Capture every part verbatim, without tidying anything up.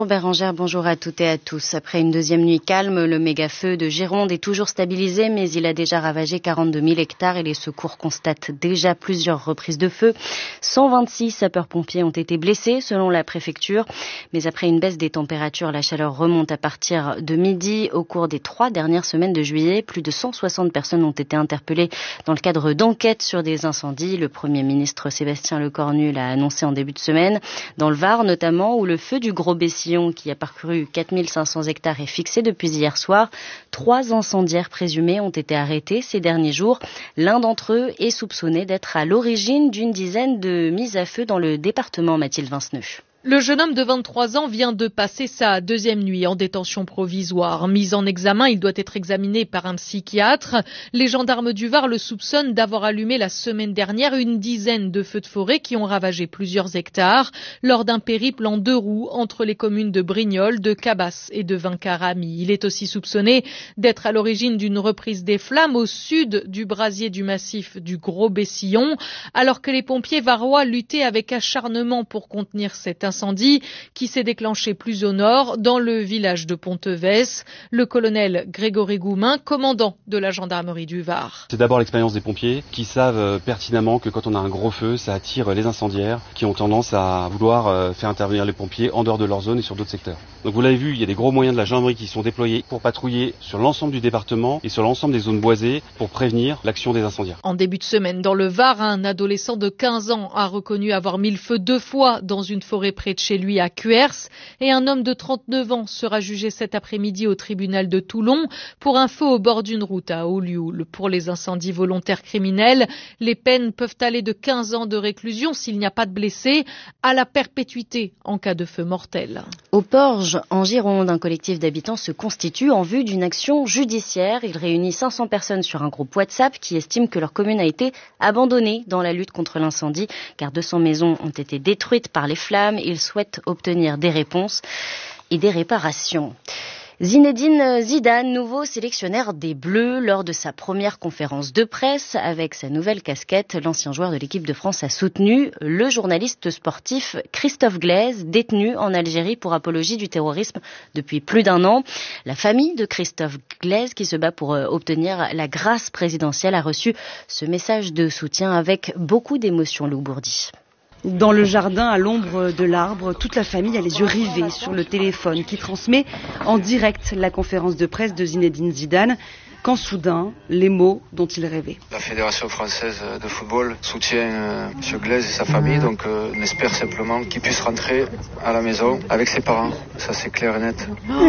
Bérangère, bonjour à toutes et à tous. Après une deuxième nuit calme, le méga-feu de Gironde est toujours stabilisé, mais il a déjà ravagé quarante-deux mille hectares et les secours constatent déjà plusieurs reprises de feu. cent vingt-six sapeurs-pompiers ont été blessés, selon la préfecture. Mais après une baisse des températures, la chaleur remonte à partir de midi. Au cours des trois dernières semaines de juillet, plus de cent soixante personnes ont été interpellées dans le cadre d'enquêtes sur des incendies. Le Premier ministre Sébastien Lecornu l'a annoncé en début de semaine. Dans le Var, notamment, où le feu du Gros-Bessillon, qui a parcouru quatre mille cinq cents hectares, est fixé depuis hier soir. Trois incendiaires présumés ont été arrêtés ces derniers jours. L'un d'entre eux est soupçonné d'être à l'origine d'une dizaine de mises à feu dans le département. Mathilde Vinceneux. Le jeune homme de vingt-trois ans vient de passer sa deuxième nuit en détention provisoire. Mis en examen, il doit être examiné par un psychiatre. Les gendarmes du Var le soupçonnent d'avoir allumé la semaine dernière une dizaine de feux de forêt qui ont ravagé plusieurs hectares lors d'un périple en deux roues entre les communes de Brignoles, de Cabas et de Vincaramy. Il est aussi soupçonné d'être à l'origine d'une reprise des flammes au sud du brasier du massif du Gros-Bessillon, alors que les pompiers varois luttaient avec acharnement pour contenir cet incendie. incendie qui s'est déclenché plus au nord, dans le village de Pontevès. Le colonel Grégory Goumin, commandant de la gendarmerie du Var. C'est d'abord l'expérience des pompiers qui savent pertinemment que quand on a un gros feu, ça attire les incendiaires qui ont tendance à vouloir faire intervenir les pompiers en dehors de leur zone et sur d'autres secteurs. Donc vous l'avez vu, il y a des gros moyens de la gendarmerie qui sont déployés pour patrouiller sur l'ensemble du département et sur l'ensemble des zones boisées pour prévenir l'action des incendiaires. En début de semaine, dans le Var, un adolescent de quinze ans a reconnu avoir mis le feu deux fois dans une forêt près de chez lui à Cuers, et un homme de trente-neuf ans sera jugé cet après-midi au tribunal de Toulon pour un feu au bord d'une route à Olioul. Pour les incendies volontaires criminels, les peines peuvent aller de quinze ans de réclusion s'il n'y a pas de blessés à la perpétuité en cas de feu mortel. Au Porge, en Gironde, un collectif d'habitants se constitue en vue d'une action judiciaire. Il réunit cinq cents personnes sur un groupe WhatsApp qui estime que leur commune a été abandonnée dans la lutte contre l'incendie, car deux cents maisons ont été détruites par les flammes. Ils souhaitent obtenir des réponses et des réparations. Zinedine Zidane, nouveau sélectionneur des Bleus, lors de sa première conférence de presse avec sa nouvelle casquette, l'ancien joueur de l'équipe de France a soutenu le journaliste sportif Christophe Glaise, détenu en Algérie pour apologie du terrorisme depuis plus d'un an. La famille de Christophe Glaise, qui se bat pour obtenir la grâce présidentielle, a reçu ce message de soutien avec beaucoup d'émotion. Lou Bourdi. Dans le jardin, à l'ombre de l'arbre, toute la famille a les yeux rivés sur le téléphone qui transmet en direct la conférence de presse de Zinedine Zidane, quand soudain, les mots dont il rêvait. La Fédération française de football soutient euh, M. Glaise et sa famille, donc euh, on espère simplement qu'il puisse rentrer à la maison avec ses parents. Ça, c'est clair et net.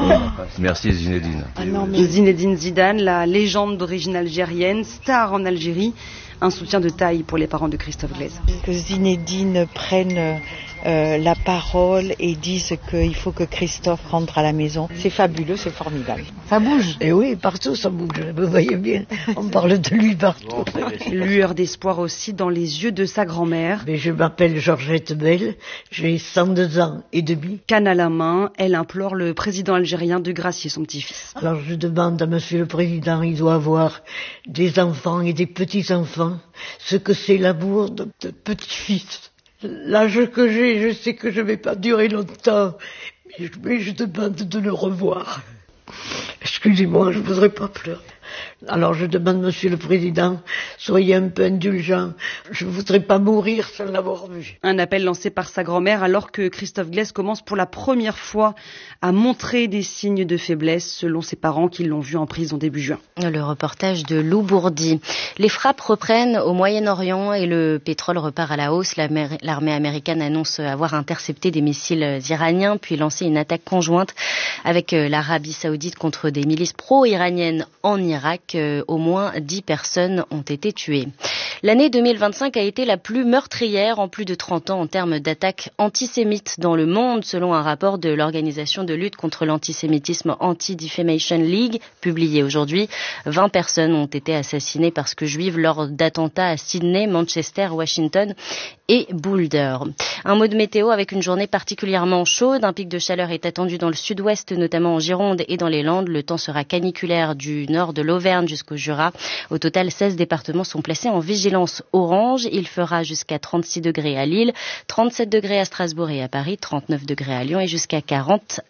Merci Zinedine. Ah non, mais... Zinedine Zidane, la légende d'origine algérienne, star en Algérie, un soutien de taille pour les parents de Christophe Glaise. Que Zinedine prenne euh, la parole et dise qu'il faut que Christophe rentre à la maison, c'est fabuleux, c'est formidable. Ça bouge. Et oui, partout ça bouge, vous voyez bien, on parle de lui partout. Lueur d'espoir aussi dans les yeux de sa grand-mère. Mais je m'appelle Georgette Bell, j'ai cent deux ans et demi. Canne à la main, elle implore le président algérien de gracier son petit-fils. Alors je demande à monsieur le président, il doit avoir des enfants et des petits-enfants, ce que c'est l'amour de, de petit-fils. L'âge que j'ai, je sais que je ne vais pas durer longtemps, mais je, mais je demande de le revoir. Excusez-moi, je ne voudrais pas pleurer. Alors je demande, monsieur le président, soyez un peu indulgent. Je ne voudrais pas mourir sans l'avoir vu. Un appel lancé par sa grand-mère alors que Christophe Glaise commence pour la première fois à montrer des signes de faiblesse, selon ses parents qui l'ont vu en prison début juin. Le reportage de Lou Bourdi. Les frappes reprennent au Moyen-Orient et le pétrole repart à la hausse. L'armée américaine annonce avoir intercepté des missiles iraniens puis lancé une attaque conjointe avec l'Arabie Saoudite contre des milices pro-iraniennes en Irak. Au moins dix personnes ont été tuées. L'année deux mille vingt-cinq a été la plus meurtrière en plus de trente ans en termes d'attaques antisémites dans le monde, selon un rapport de l'organisation de lutte contre l'antisémitisme Anti-Defamation League, publié aujourd'hui. vingt personnes ont été assassinées parce que juives lors d'attentats à Sydney, Manchester, Washington et Boulder. Un mot de météo avec une journée particulièrement chaude. Un pic de chaleur est attendu dans le sud-ouest, notamment en Gironde et dans les Landes. Le temps sera caniculaire du nord de l'Auvergne jusqu'au Jura. Au total, seize départements sont placés en vigilance orange. Il fera jusqu'à trente-six degrés à Lille, trente-sept degrés à Strasbourg et à Paris, trente-neuf degrés à Lyon et jusqu'à quarante